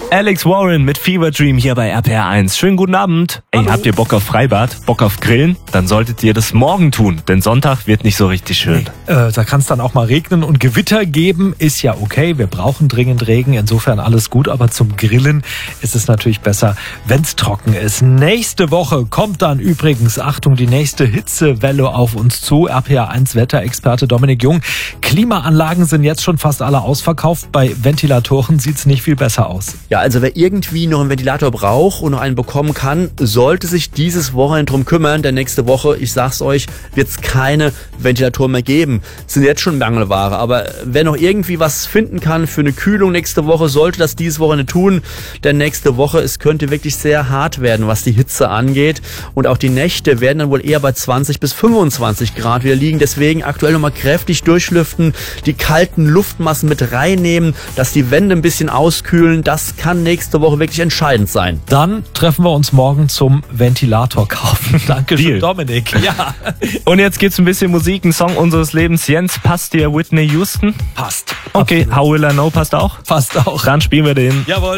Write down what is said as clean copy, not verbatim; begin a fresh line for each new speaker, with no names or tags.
Alex Warren mit Fever Dream hier bei RPR 1. Schönen guten Abend. Ey, habt ihr Bock auf Freibad? Bock auf Grillen? Dann solltet ihr das morgen tun, denn Sonntag wird nicht so richtig schön.
Da kann es dann auch mal regnen und Gewitter geben, ist ja okay. Wir brauchen dringend Regen, insofern alles gut. Aber zum Grillen ist es natürlich besser, wenn es trocken ist. Nächste Woche kommt dann übrigens, Achtung, die nächste Hitzewelle auf uns zu. RPR 1 Wetterexperte Dominik Jung. Klimaanlagen sind jetzt schon fast alle ausverkauft. Bei Ventilatoren sieht es nicht viel besser aus.
Ja, also wer irgendwie noch einen Ventilator braucht und noch einen bekommen kann, sollte sich dieses Wochenende drum kümmern, denn nächste Woche, ich sag's euch, wird's keine Ventilatoren mehr geben. Sind jetzt schon Mangelware, aber wer noch irgendwie was finden kann für eine Kühlung nächste Woche, sollte das dieses Wochenende tun, denn nächste Woche, es könnte wirklich sehr hart werden, was die Hitze angeht und auch die Nächte werden dann wohl eher bei 20 bis 25 Grad wieder liegen, deswegen aktuell nochmal kräftig durchlüften, die kalten Luftmassen mit reinnehmen, dass die Wände ein bisschen auskühlen, das kann nächste Woche wirklich entscheidend sein.
Dann treffen wir uns morgen zum Ventilator kaufen. Dankeschön, Dominik. Ja.
Und jetzt gibt's ein bisschen Musik, ein Song unseres Lebens. Jens, passt dir Whitney Houston?
Passt.
Okay,
Absolut.
How Will I Know passt auch?
Passt auch.
Dann spielen wir den.
Jawohl.